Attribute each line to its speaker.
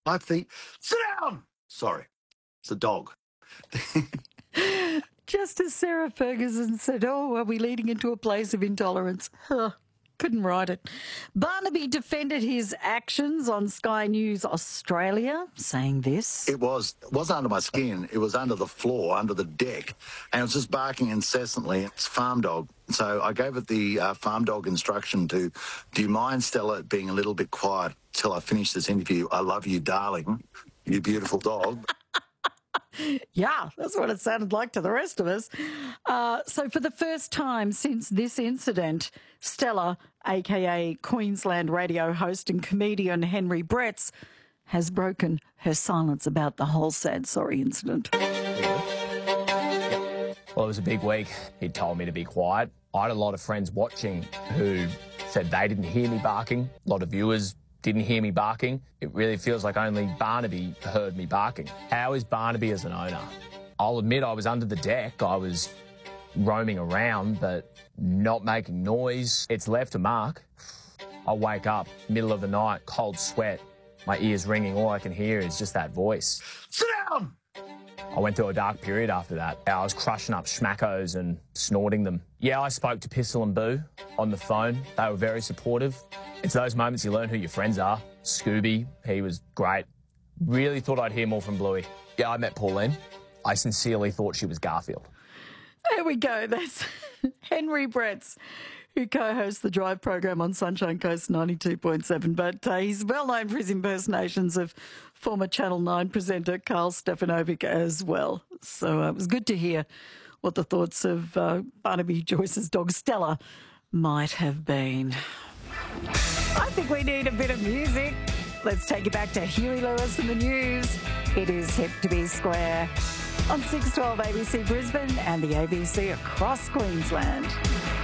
Speaker 1: I think, sit down! Sorry, it's a dog.
Speaker 2: Just as Sarah Ferguson said, oh, are we leading into a place of intolerance? Huh. Couldn't write it. Barnaby defended his actions on Sky News Australia, saying this.
Speaker 1: It wasn't under my skin. It was under the floor, under the deck, and it was just barking incessantly. It's farm dog. So I gave it the farm dog instruction to, do you mind, Stella, being a little bit quiet till I finish this interview? I love you, darling. You beautiful dog.
Speaker 2: Yeah, that's what it sounded like to the rest of us. So for the first time since this incident, Stella, a.k.a. Queensland radio host and comedian Henry Bretts, has broken her silence about the whole sad sorry incident.
Speaker 3: Well, it was a big week. He told me to be quiet. I had a lot of friends watching who said they didn't hear me barking. A lot of viewers didn't hear me barking. It really feels like only Barnaby heard me barking. How is Barnaby as an owner? I'll admit I was under the deck. I was roaming around, but not making noise. It's left a mark. I wake up, middle of the night, cold sweat, my ears ringing. All I can hear is just that voice.
Speaker 1: Sit down!
Speaker 3: I went through a dark period after that. I was crushing up schmackos and snorting them. Yeah, I spoke to Pistol and Boo on the phone. They were very supportive. It's those moments you learn who your friends are. Scooby, he was great. Really thought I'd hear more from Bluey. Yeah, I met Pauline. I sincerely thought she was Garfield.
Speaker 2: There we go. That's Henry Bretts, who co-hosts the Drive program on Sunshine Coast 92.7. But he's well known for his impersonations of former Channel 9 presenter Carl Stefanovic as well. So it was good to hear what the thoughts of Barnaby Joyce's dog Stella might have been. I think we need a bit of music. Let's take it back to Huey Lewis and the news. It is Hip to Be Square on 612 ABC Brisbane and the ABC across Queensland.